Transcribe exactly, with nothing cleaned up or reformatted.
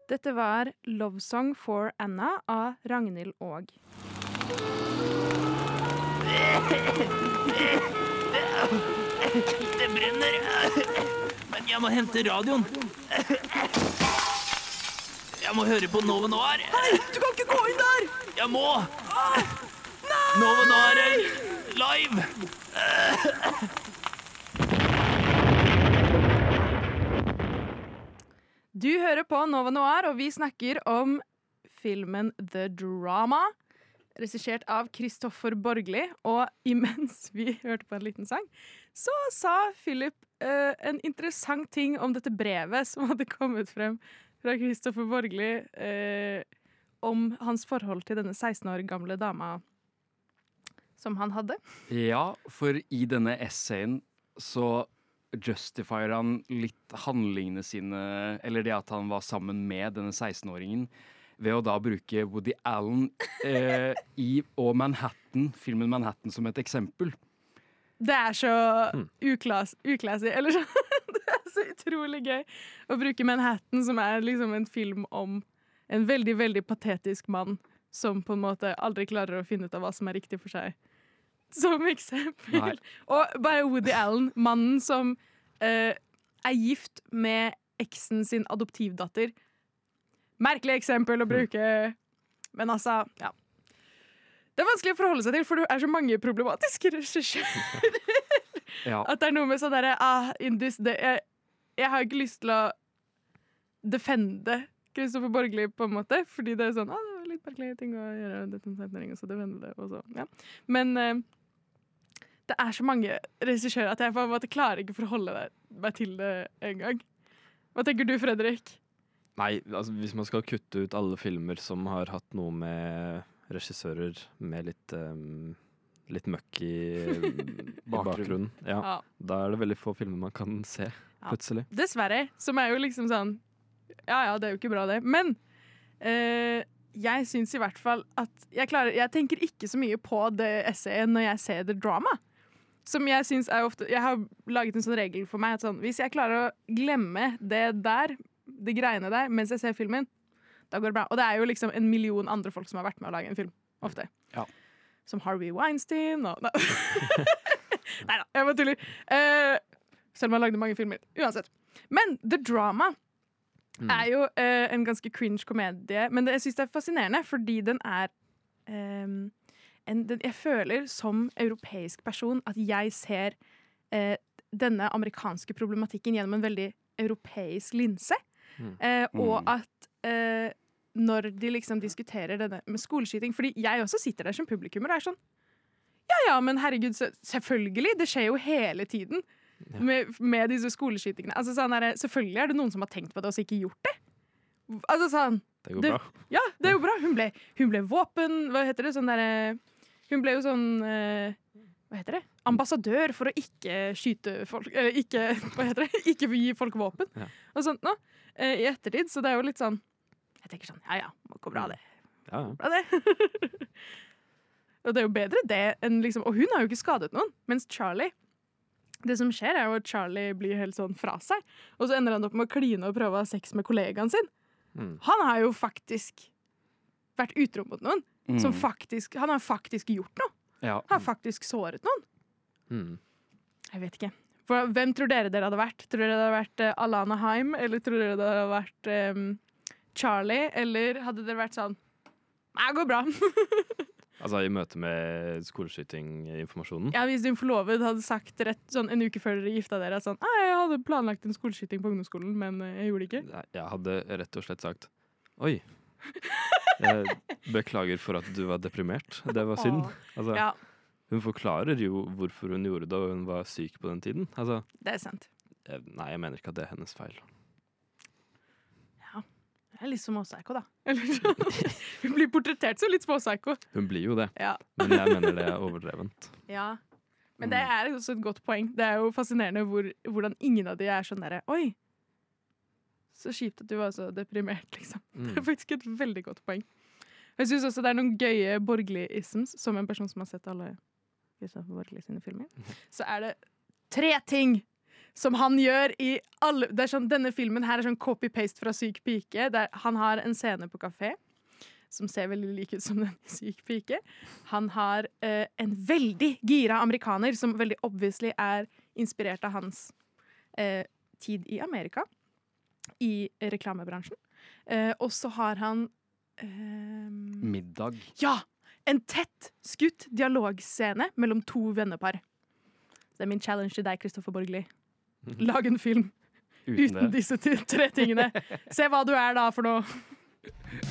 Dette var Love Song for Anna av Ragnhild Aag. Det brenner. Men jeg må hente radioen. Jeg må høre på Nova Noir. Nei, du kan ikke gå inn der! Jeg må. Ah, Nova Noir er live. Du hører på Nova Noir, og vi snakker om filmen The Drama, regissert av Kristoffer Borgli. Og imens vi hørte på en liten sang, så sa Philip uh, en interessant ting om dette brevet som hadde kommet frem fra Kristoffer Borgli uh, om hans forhold til denne seksten år gamle dama som han hadde. Ja, for i denne essayen så justifier han litt handlingene sine, eller det at han var sammen med denne seksten-åringen, ved å da bruke Woody Allen eh, i, og Manhattan, filmen Manhattan som et eksempel. Det er så uklas, uklassig, eller så, det er så utrolig gøy å bruke Manhattan, som er liksom en film om en veldig, veldig patetisk mann som på en måte aldri klarer å finne ut av hva som er riktig for seg. Som eksempel. Nei. Og bare Woody Allen, mannen som uh, er gift med eksen sin adoptivdatter. Merkelig eksempel å bruke, men altså, ja. Det er vanskelig å forholde seg til, for det er så mange problematiske regissører. Ja. At det er noe med sånn derre ah, Indus, det, jeg, jeg har ikke lyst til å defende Kristoffer Borgli på en måte, fordi det er sånn, ah, det var litt merkelige ting å gjøre, det, og så defende det, og så, ja. Men uh, det er så mange regissører at jeg på en måte klarer ikke forholde meg til det en gang. Hva tenker du, Fredrik? Nei, altså hvis man skal kutte ut alle filmer som har hatt noe med regissører med litt, um, litt møkk i bakgrunnen, ja, Ja. da er det veldig få filmer man kan se, plutselig. Dessverre, som er jo liksom sånn, ja, ja, det er jo ikke bra det. Men uh, jeg synes i hvert fall at jeg, klarer, jeg tenker ikke så mye på det essayet når jeg ser The Drama. Som jeg synes er ofte, jeg har laget en sånn regel for meg, at sånn, hvis jeg klarer å glemme det der, de greiene der, mens jeg ser filmen, da går det bra. Og det er jo liksom en million andre folk som har vært med å lage en film, ofte. Ja. Som Harvey Weinstein, og... Nei. Neida, jeg bare tuller. Uh, selv om han lagde mange filmer, uansett. Men The Drama mm. er jo uh, en ganske cringe komedie, men det, jeg synes det er fascinerende, fordi den er... Um, en, den, jeg føler som europeisk person at jeg ser uh, denne amerikanske problematikken gjennom en veldig europeisk linse. Mm. Uh, og at uh, når de liksom diskuterer denne med skoleskyting, fordi jeg også sitter der som publikummer og er sånn, ja, ja, men herregud, selvfølgelig, det skjer jo hele tiden ja. med, med disse skoleskytingene. Altså, sånn er det, selvfølgelig er det noen som har tenkt på det og så ikke gjort det. Altså, sånn, det går det, bra. Ja, det er jo bra. Hun ble, hun ble våpen, hva heter det, sånn der, hun ble jo sånn, uh, hva heter det, ambassadør for å ikke skyte folk, eller ikke, hva heter det, ikke gi folk våpen, ja. og sånt nå, uh, i ettertid, så det er jo litt sånn, jeg tenker sånn, ja, ja, det går bra det. Ja, ja. Bra det. Og det er jo bedre det enn liksom, og hun har jo ikke skadet noen, mens Charlie, det som skjer er jo at Charlie blir helt sånn fra seg, og så ender han opp med å kline og prøve å ha sex med kollegaen sin. Mm. Han har jo faktisk vært utro mot noen, mm. som faktisk, han har faktisk gjort noe. Ja. Han har faktisk såret noen. Mm. Jeg vet ikke. For hvem tror dere dere hadde vært? Tror dere det hadde vært uh, Alana Haim, eller tror dere det hadde vært um, Charlie, eller hadde dere vært sånn, nei, det går bra. Altså i møte med skoleskytinginformasjonen? Ja, hvis din forloved hadde sagt rett sånn en uke før dere gifta dere, sånn, nei, jeg hadde planlagt en skoleskyting på ungdomsskolen, men jeg gjorde det ikke. Jeg hadde rett og slett sagt, oi, jeg beklager for at du var deprimert. Det var synd. Altså, ja. Hun forklarer jo hvorfor hun gjorde det, og hun var syk på den tiden. Altså, det er sant. Jeg, nei, jeg mener ikke at det er hennes feil. Ja, det er litt småpsyko da. Hun blir portrettert som litt småpsyko. Hun blir jo det, ja. Men jeg mener det er overdrevent. Ja, men det er også et godt poeng. Det er jo fascinerende hvor, hvordan ingen av de er sånn der, oi, så kjipt at du var så deprimert, liksom. Mm. Det er faktisk et veldig godt poeng. Jeg synes også det er noen gøye Borgli-isms, som en person som har sett alle Kristoffer Borgli sine filmer. Så er det tre ting som han gjør i alle det er sånn, Denne filmen her er sånn copy-paste fra Syk pike. Der han har en scene på kafé som ser veldig lik ut som den i Syk pike. Han har eh, en veldig gira amerikaner som veldig obviously er inspirert av hans eh, tid i Amerika, i reklamebransjen. Eh, og så har han eh, Middag. Ja! En tett skutt dialogscene mellom to vennepar. Det er min challenge til deg, Kristoffer Borgli. Lag en film uten, uten disse tre tingene. Se hva du er da for noe.